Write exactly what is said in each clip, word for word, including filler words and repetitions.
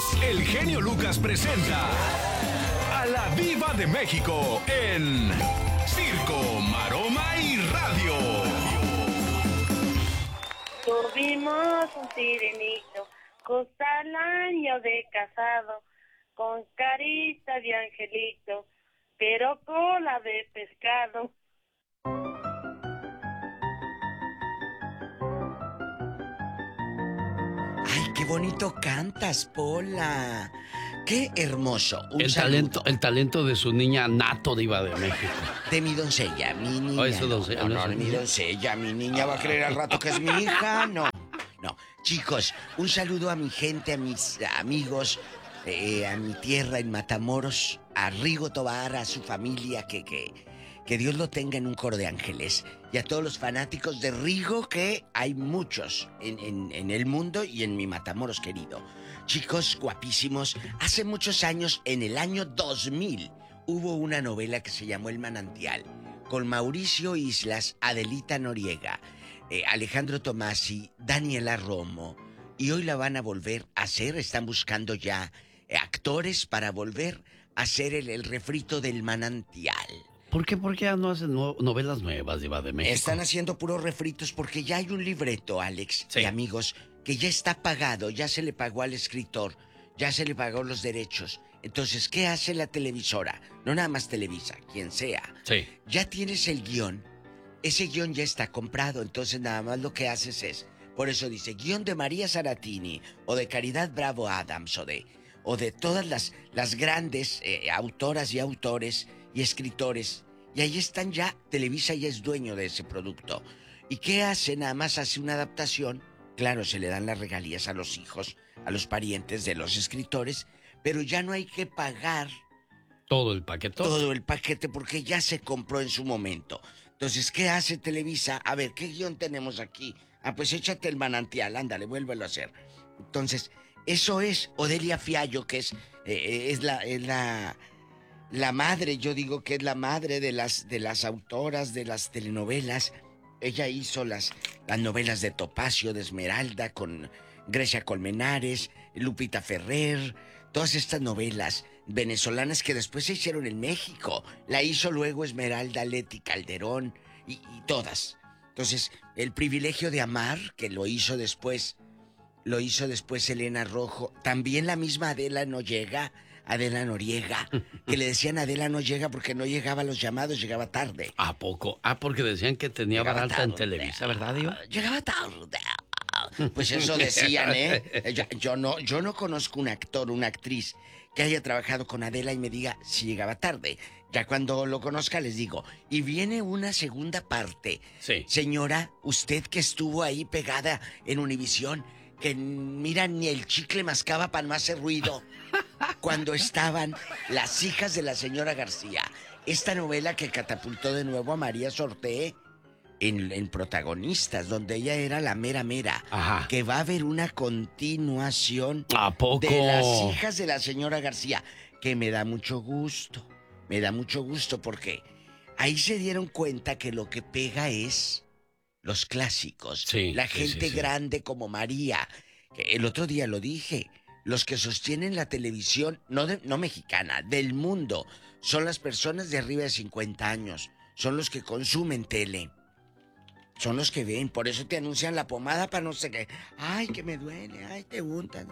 El genio Lucas presenta a la Diva de México en Circo, Maroma y Radio. Tuvimos un sirenito, justo al año de casado, con carita de angelito, pero cola de pescado. Ay, qué bonito cantas, Pola. Qué hermoso. Un el saludo. talento, el talento de su niña nato, Diva de México. De mi doncella, mi niña. Oh, ¿es su doncella? No, no, ¿No es no, su mi niña? doncella, mi niña va a creer al rato que es mi hija. No, no. Chicos, un saludo a mi gente, a mis amigos, eh, a mi tierra en Matamoros, a Rigo Tobar, a su familia, que, que, que Dios lo tenga en un coro de ángeles. Y a todos los fanáticos de Rigo, que hay muchos en, en, en el mundo y en mi Matamoros querido. Chicos guapísimos, hace muchos años, en el año dos mil, hubo una novela que se llamó El Manantial, con Mauricio Islas, Adelita Noriega, eh, Alejandro Tomasi, Daniela Romo, y hoy la van a volver a hacer. Están buscando ya eh, actores para volver a hacer el, el refrito del Manantial. ¿Por qué? ¿Por qué ya no hacen no- novelas nuevas, Diva de México? Están haciendo puros refritos porque ya hay un libreto, Alex, Sí. y amigos, que ya está pagado, ya se le pagó al escritor, ya se le pagó los derechos. Entonces, ¿qué hace la televisora? No nada más Televisa, quien sea. Sí. Ya tienes el guión, ese guión ya está comprado, entonces nada más lo que haces es, por eso dice, guión de María Saratini, o de Caridad Bravo Adams, o de, o de todas las, las grandes eh, autoras y autores y escritores. Y ahí están ya, Televisa ya es dueño de ese producto. ¿Y qué hace? Nada más hace una adaptación. Claro, se le dan las regalías a los hijos, a los parientes de los escritores, pero ya no hay que pagar Todo el paquete. todo el paquete porque ya se compró en su momento. Entonces, ¿qué hace Televisa? A ver, ¿qué guión tenemos aquí? Ah, pues échate El Manantial, ándale, vuélvelo a hacer. Entonces, eso es Odelia Fiallo, que es, eh, es, la, es la, la madre, yo digo que es la madre de las, de las autoras de las telenovelas. Ella hizo las, las novelas de Topacio, de Esmeralda, con Grecia Colmenares, Lupita Ferrer, todas estas novelas venezolanas que después se hicieron en México. La hizo luego Esmeralda, Leti Calderón y, y todas. Entonces, El Privilegio de Amar, que lo hizo después, lo hizo después Elena Rojo. También la misma Adela Noriega, Adela Noriega, que le decían Adela no llega porque no llegaba a los llamados, llegaba tarde. ¿A poco? Ah, porque decían que tenía Llegaba barata en tarde. Televisa, ¿verdad, Diva? Llegaba tarde. Pues eso decían, ¿eh? Yo, yo no, yo no conozco un actor, una actriz que haya trabajado con Adela y me diga si llegaba tarde. Ya cuando lo conozca les digo. Y viene una segunda parte. Sí. Señora, usted que estuvo ahí pegada en Univisión, que mira, ni el chicle mascaba para no hacer ruido. Cuando estaban Las hijas de la señora García. Esta novela que catapultó de nuevo a María Sorté en, en protagonistas, donde ella era la mera mera. Ajá. Que va a haber una continuación ¿A poco? de Las hijas de la señora García, que me da mucho gusto. Me da mucho gusto porque ahí se dieron cuenta que lo que pega es los clásicos. Sí, la sí, gente sí, sí. grande como María. Que el otro día lo dije. Los que sostienen la televisión, no, de, no mexicana, del mundo, son las personas de arriba de cincuenta años. Son los que consumen tele. Son los que ven, por eso te anuncian la pomada para no sé qué. Ay, que me duele, ay, te untan.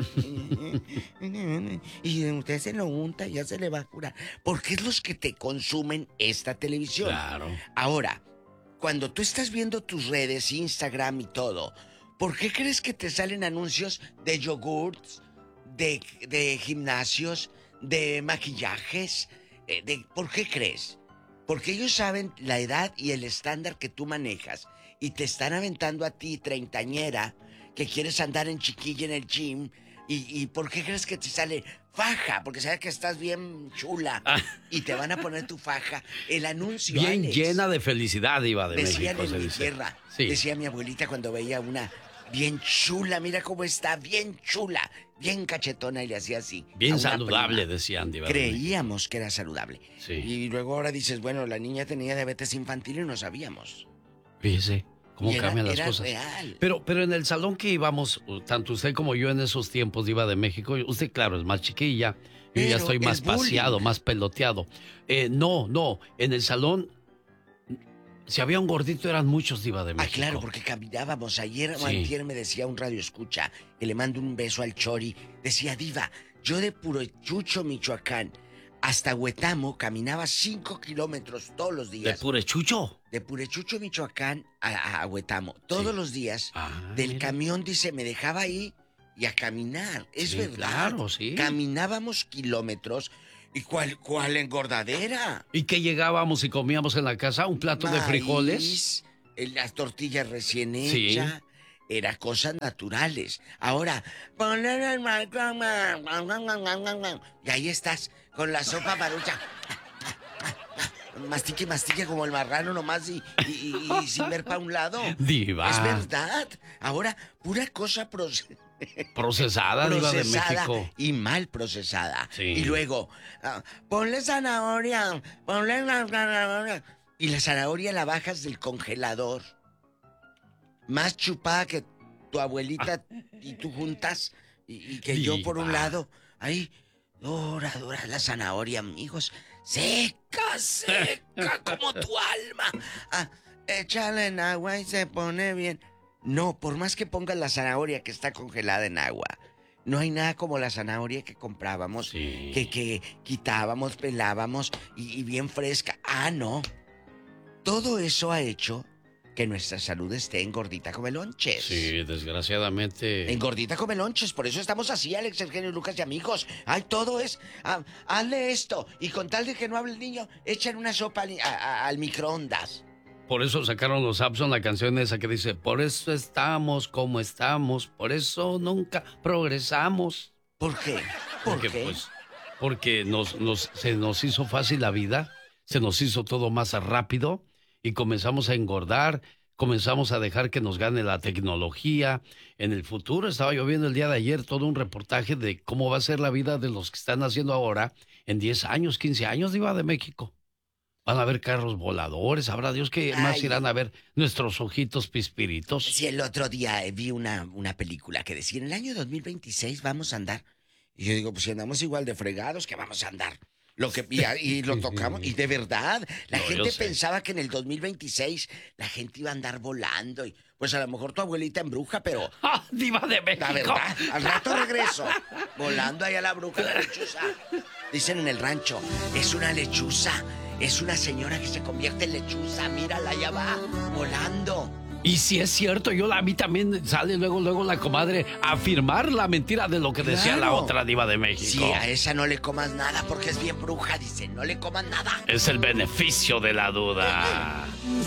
Y usted se lo unta y ya se le va a curar. Porque es los que te consumen esta televisión. Claro. Ahora, cuando tú estás viendo tus redes, Instagram y todo, ¿por qué crees que te salen anuncios de yogurts, de, de gimnasios, de maquillajes? Eh, de, ¿Por qué crees? Porque ellos saben la edad y el estándar que tú manejas. Y te están aventando a ti, treintañera, que quieres andar en chiquilla en el gym. ¿Y, y por qué crees que te sale faja? Porque sabes que estás bien chula. Ah. Y te van a poner tu faja. El anuncio, Bien Alex. llena de felicidad, Diva de Decían México, en se mi dice. tierra. Sí. Decía mi abuelita cuando veía una bien chula. Mira cómo está, bien chula. Bien cachetona y le hacía así. a Bien una saludable, prima. decían, Diva de México. Creíamos que era saludable. Sí. Y luego ahora dices, bueno, la niña tenía diabetes infantil y no sabíamos. Fíjese, cómo era, cambian las era cosas. Real. Pero, pero en el salón que íbamos, tanto usted como yo en esos tiempos, Diva de México, usted, claro, es más chiquilla, yo Pero ya estoy más paseado, más peloteado. Eh, no, no, en el salón, si había un gordito, eran muchos, Diva de México. Ah, claro, porque caminábamos. Ayer o Sí. antier me decía un radio escucha, que le mando un beso al Chori. Decía, Diva, yo de Purechucho, Michoacán, hasta Huetamo caminaba cinco kilómetros todos los ¿De días. Purechucho? De Purechucho, Michoacán, a, a Huetamo. Todos Sí. los días. Ah, Del mira. camión, dice, me dejaba ahí y a caminar. Es Sí, verdad. claro, sí. Caminábamos kilómetros. ¿Y cuál, cuál engordadera? ¿Y qué llegábamos y comíamos en la casa? ¿Un plato de frijoles? Maíz, eh, las tortillas recién Sí. hechas. Era cosas naturales. Ahora, ponle el micro- y ahí estás, con la sopa marucha. Mastique, mastique como el marrano nomás y, y, y- y sin ver para un lado. Diva. Es verdad. Ahora, pura cosa proce- Procesada, Diva de procesada México. y mal procesada. Sí. Y luego, ah, ponle zanahoria, ponle la zanahoria. Y la zanahoria la bajas del congelador. Más chupada que tu abuelita y tú juntas. Y, y que yo por un Diva. lado. Ahí, dora, dora la zanahoria, amigos. Seca, seca como tu alma. Ah, échale en agua y se pone bien. No, por más que pongas la zanahoria que está congelada en agua, no hay nada como la zanahoria que comprábamos, Sí. que, que quitábamos, pelábamos y, y bien fresca. Ah, no. Todo eso ha hecho que nuestra salud esté engordita como lonches. Sí, desgraciadamente. Engordita come lonches, por eso estamos así, Alex, Eugenio, Lucas y amigos. Ay, todo es, ah, hazle esto, y con tal de que no hable el niño, echan una sopa al, a- a- al microondas. Por eso sacaron los Abson la canción esa que dice, por eso estamos como estamos, por eso nunca progresamos. ¿Por qué? ¿Por Porque, qué? pues, porque nos, nos, se nos hizo fácil la vida, se nos hizo todo más rápido y comenzamos a engordar, comenzamos a dejar que nos gane la tecnología. En el futuro, estaba yo viendo el día de ayer todo un reportaje de cómo va a ser la vida de los que están haciendo ahora en diez años, quince años, Diva de México. Van a haber carros voladores, sabrá Dios que más Ay. irán a ver nuestros ojitos pispiritos. Sí, el otro día eh, vi una, una película que decía, en el año dos mil veintiséis vamos a andar. Y yo digo, pues si andamos igual de fregados, que vamos a andar. Lo que, y, y lo tocamos, y de verdad, la No, yo gente sé. pensaba que en el dos mil veintiséis la gente iba a andar volando. Y, pues a lo mejor tu abuelita embruja, pero ¡Ah, Diva de México! la verdad, al rato regreso. Volando ahí a la bruja, la lechuza. Dicen en el rancho, es una lechuza. Es una señora que se convierte en lechuza. Mírala, allá va, volando. Y si es cierto, yo la, a mí también sale luego, luego la comadre a afirmar la mentira de lo que decía la Claro. otra Diva de México. Sí, a esa no le comas nada porque es bien bruja, dice. No le comas nada. Es el beneficio de la duda.